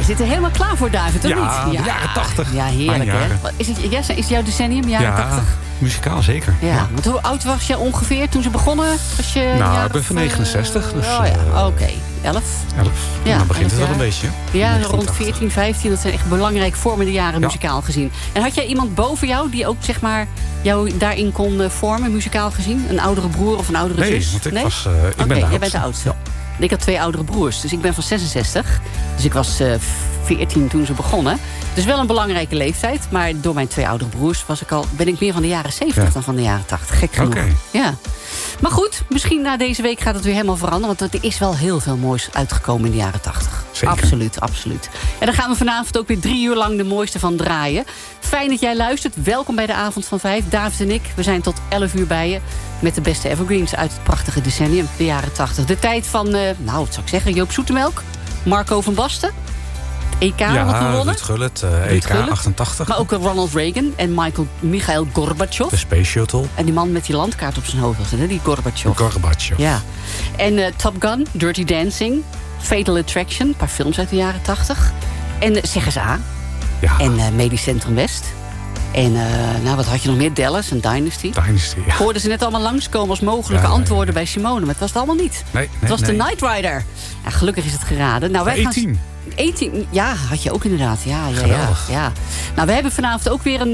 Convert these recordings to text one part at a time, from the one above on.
zit er helemaal klaar voor, David, of niet? Ja, de jaren 80. Ja, heerlijk, hè? Is het jouw decennium, jaren 80? Muzikaal zeker. Ja, want hoe oud was je ongeveer toen ze begonnen? Was je ik ben van 69. Dus, oké. 11? 11. Ja, Dan begint het wel een beetje. Ja, rond 14, 15. Dat zijn echt belangrijk vormende jaren muzikaal gezien. En had jij iemand boven jou die ook, zeg maar, jou daarin kon vormen, muzikaal gezien? Een oudere broer of een oudere zus? Want ik ben de oudste. Jij bent de oudste. Ja. Ik had 2 oudere broers, dus ik ben van 66. Dus ik was 14 toen ze begonnen. Dus wel een belangrijke leeftijd. Maar door mijn 2 oudere broers ben ik meer van de jaren 70 dan van de jaren 80. Gek genoeg. Ja. Maar goed, misschien na deze week gaat het weer helemaal veranderen. Want er is wel heel veel moois uitgekomen in de jaren 80. Zeker. Absoluut, absoluut. En daar gaan we vanavond ook weer 3 uur lang de mooiste van draaien. Fijn dat jij luistert. Welkom bij de avond van 5. David en ik, we zijn tot 11 uur bij je. Met de beste evergreens uit het prachtige decennium, de jaren 80. De tijd van, wat zou ik zeggen, Joop Zoetemelk, Marco van Basten. EK wat gewonnen. Ruud Gullit, EK 88. Maar ook Ronald Reagan en Mikhail Gorbachev. De Space Shuttle. En die man met die landkaart op zijn hoofd, die Gorbachev. Ja. En Top Gun, Dirty Dancing, Fatal Attraction, een paar films uit de jaren 80. En Zeg eens A. Ja. En Medisch Centrum West. En wat had je nog meer? Dallas en Dynasty. Ja. Hoorden ze net allemaal langskomen als mogelijke antwoorden bij Simone. Maar het was het allemaal niet. Het was de Knight Rider. Ja, gelukkig is het geraden. Nou, wij 18. 18, ja, had je ook inderdaad. Ja. Nou, we hebben vanavond ook weer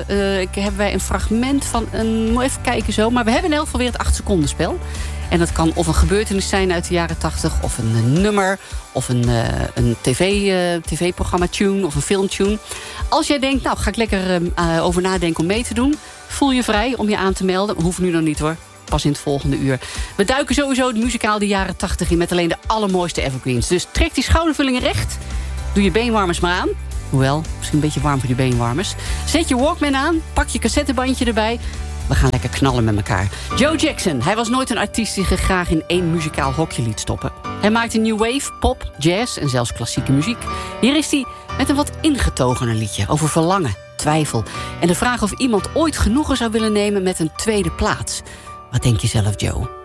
een fragment van moet even kijken zo. Maar we hebben in elk geval weer het 8 seconden spel. En dat kan of een gebeurtenis zijn uit de jaren 80... of een nummer, of een tv-programma-tune of een filmtune. Als jij denkt, nou, ga ik lekker over nadenken om mee te doen... voel je vrij om je aan te melden. Hoeft nu nog niet, hoor. Pas in het volgende uur. We duiken sowieso de muzikaal de jaren 80 in... met alleen de allermooiste evergreens. Dus trek die schoudervullingen recht. Doe je beenwarmers maar aan. Hoewel, misschien een beetje warm voor die beenwarmers. Zet je Walkman aan. Pak je cassettebandje erbij. We gaan lekker knallen met elkaar. Joe Jackson, hij was nooit een artiest die zich graag in één muzikaal hokje liet stoppen. Hij maakte new wave, pop, jazz en zelfs klassieke muziek. Hier is hij met een wat ingetogener liedje over verlangen, twijfel... en de vraag of iemand ooit genoegen zou willen nemen met een tweede plaats. Wat denk je zelf, Joe?